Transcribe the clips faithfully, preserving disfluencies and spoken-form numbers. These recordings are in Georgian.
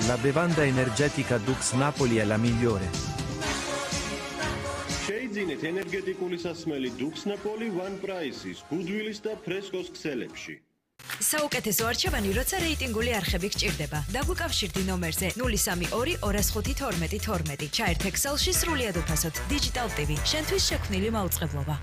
La bevanda energetica Dux Napoli è la migliore. შეიძინეთ ენერგეტიკული სასმელი Dux Napoli One Price-ის, Goodwill-ის და Fresco-s ქსელებში. საუკეთესო არჩევანი, როცა რეიტინგული არხები გჭირდება. დაგვიკავშირდი ნომერზე ნული სამი ორი ორი ხუთი თორმეტი თორმეტი. ჩაერთ Excel-ში სრულიად უფასოდ. Digital ტი ვი, შენთვის შექმნილი მაუწყებლობა.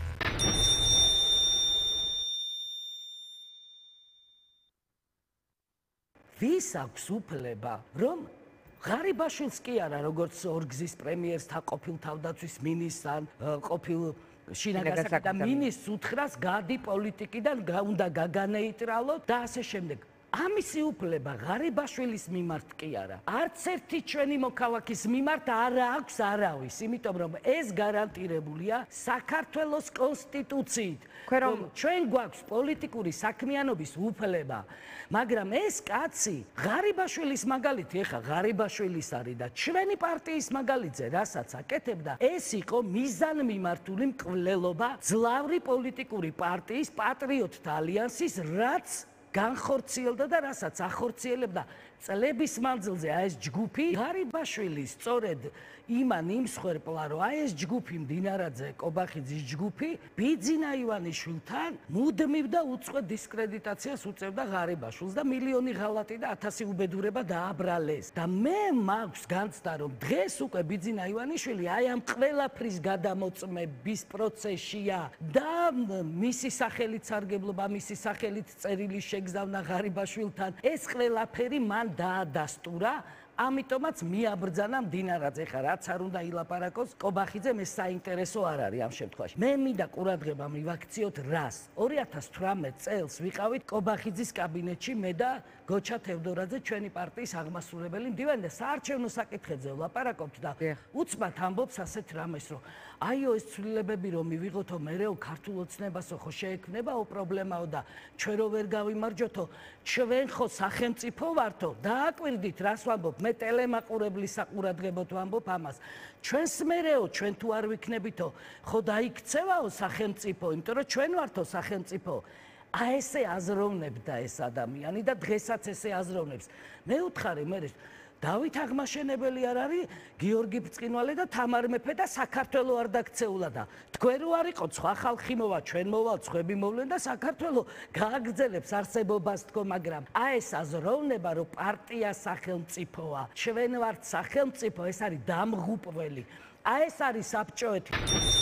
ვის აქვს უფლება, რომ ღარიბაშვილს კი არა, როგორც ორგზის პრემიერს და ყოფილ თავდაცვის მინისტრს ან ყოფილ შინაგანსაკუთრებათა და მინისტრს უთხრას გადი პოლიტიკიდან, უნდა გაგანეიტრალოთ და ასე შემდეგ. ამისი უფლება ღარიბაშვილის მიმართ კი არა. არც ერთი ჩვენი მოქალაქის მიმართ არ აქვს არავის, იმიტომ რომ ეს გარანტირებულია საქართველოს კონსტიტუციით. ჩვენ გვაქვს პოლიტიკური საქმიანობის უფლება, მაგრამ ეს კაცი ღარიბაშვილის მაგალითი, ეხა ღარიბაშვილის არის და ჩვენი პარტიის მაგალითზე, რასაც აკეთებდა, ეს იყო მიზანმიმართული მკვლელობა ძლავრი პოლიტიკური პარტიის პატრიოტთა ალიანსის, რაც განხორციელდა და რასაც ახორციელებდა წლების მანძილზე აი ეს ჯგუფი ღარიბაშვილის სწორედ იმან იმსხვერპლა რომ აი ეს ჯგუფი მდინარაძე კობახიძის ჯგუფი ბიძინა ივანიშვილთან მუდმივ და უწყვეტ დისკრედიტაციას უწევდა ღარიბაშვილს და მილიონი ღალატი და ათასი უბედურება დააბრალეს და მე მაქვს განცდა რომ დღეს უკვე ბიძინა ივანიშვილი აი ამ ყველაფრის გადამოწმების პროცესშია და მისი სახელით სარგებლობა მისი სახელით წერილი შეგზავნა ღარიბაშვილთან ეს ყველაფერი მან დაადასტურა ამიტომაც მიაბრძანა მდინარაძე ხა რაც არ უნდა ილაპარაკოს კობახიძე მე საინტერესო არ არის ამ შემთხვევაში მე მინდა ყურადღება მივაქციოთ რას ორი ათას თვრამეტ წელს ვიყავით კობახიძის კაბინეტში მე და გოჩა თევდორაძე ჩვენი პარტიის აღმასრულებელი მდივანი და საარჩევნო საკითხებზე ვლაპარაკობთ და უცბად ამბობს ასეთ რამეს რომ აიო ეს ცვლილებები რომ მივიღოთო მერეო ქართულ ოცნებასო ხო შეექმნებაო პრობლემაო და ჩვენ რო ვერ გავიმარჯვოთო ჩვენ ხო სახელმწიფო ვართო დააკვირდით რას ვამბობ მე ტელემაყურებლის საყურადღებოდ ვამბობ ამას ჩვენს მერეო ჩვენ თუ არ ვიქნებითო ხო დაიქცევაო სახელმწიფო იმიტომ რომ ჩვენ ვართო სახელმწიფო აი ესე აზროვნებდა ეს ადამიანი და დღესაც ესე აზროვნებს მე უთხარი მე დავით აღმაშენებელი არ არის გიორგი ბრწყინვალე და თამარ მეფე და საქართველოს არ დაქცეულა და თქვენ რო არ იყო სხვა ხალხი მოვა ჩვენ მოვალ ცხები მოვლენ და საქართველოს გააგრძელებს არსებობას თქო მაგრამ აი ეს აზროვნება რომ პარტია სახელმწიფოა ჩვენ ვართ სახელმწიფო ეს არის დამღუპველი აი ეს არის საბჭოეთი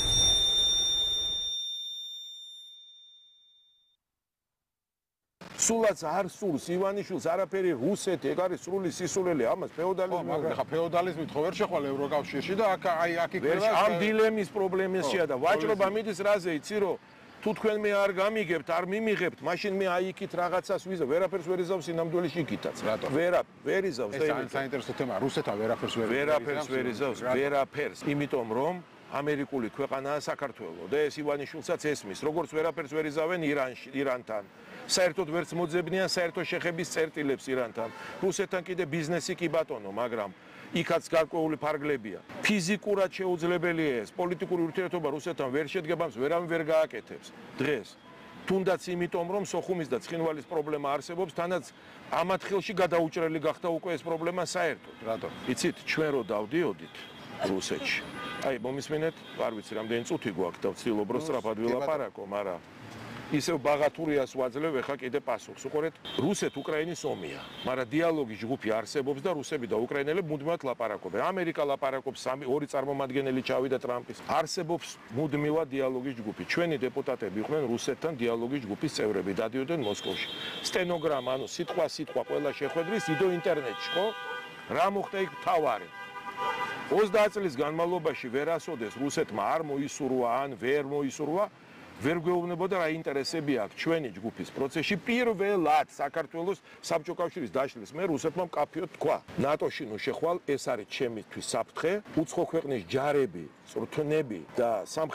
სულაც არ სულს ივანიშვილს არაფერი რუსეთი ეგ არის სრული სისულელი ამას ფეოდალიზმი მაგრამ ხა ფეოდალიზმით ხო ვერ შეხვალ ევროკავშირში და აქ აი აქ იქნება ამ დილემის პრობლემებია და ვაჭრობა მიდის რაზე იცი რომ თუ თქვენ მე არ გამიგებთ არ მიმიღებთ მაშინ მე აი იქით რაღაცას ვიზა ვერაფერს ვერ იზავს ინამდვილი შიკითაც რატო ვერა ვერ იზავს ეს საინტერესო თემა რუსეთთან ვერაფერს ვერ ვერაფერს ვერ იზავს ვერაფერს იმიტომ რომ ამერიკული ქვეყანაა საქართველო და ეს ივანიშვილსაც ესმის როგორც ვერაფერს ვერ იზავენ ირანში ირანთან საერთოდ ვერც მოძებნიან საერთო შეხების წერტილებს ირანთან. რუსეთთან კიდე ბიზნესი კი ბატონო, მაგრამ იქაც გარკვეული ფარგლებია. ფიზიკურად შეუძლებელია ეს პოლიტიკური ურთიერთობა რუსეთთან ვერ შედგებამს, ვერავინ ვერ გააკეთებს დღეს. თუნდაც იმიტომ, რომ სოხუმის და ცხინვალის პრობლემა არსებობს, თანაც ამ ათხილში გადაუჭრელი გახდა უკვე ეს პრობლემა საერთოდ. რატო? იცით, ჩვენ რო დავდიოდით რუსეთში. აი, მომისმენთ, არ ვიცი, რამდენი წუთი გვაქვს და ვცდილობ რომ სწრაფად ვილაპარაკო, მაგრამ ისევ ბაღათურიას ვაძლევ ახლა კიდე პასუხს. უყურეთ, რუსეთ-უკრაინის ომია, მაგრამ დიალოგის ჯგუფი არსებობს და რუსები და უკრაინელები მუდმივად ლაპარაკობენ. ამერიკა ლაპარაკობს, სამი ორი წარმომადგენელი ჩავიდა ტრამპის. არსებობს მუდმივად დიალოგის ჯგუფი. ჩვენი დეპუტატები იყვნენ რუსეთთან დიალოგის ჯგუფის წევრები, დადიოდნენ მოსკოვში. სტენოგრამა, ანუ სიტყვა-სიტყვა ყველა შეხვედრის იდო ინტერნეტში, ხო? რა მოხდა იქ თავარი? ოცდაათ წლის განმავლობაში ვერასოდეს რუსეთმა არ მოისურვა ან ვერ მოისურვა ვერ გვეუბნებოდა რა ინტერესები აქვს ჩვენი ჯგუფის პროცესში პირველად საქართველოს საბჭო კავშირის დაშლის მე რუსეთმა მკაფიოდ თქვა ნატოში ნუ შეხვალ ეს არის ჩემთვის საფრთხე უცხო ქვეყნის ჯარები წვრთნები და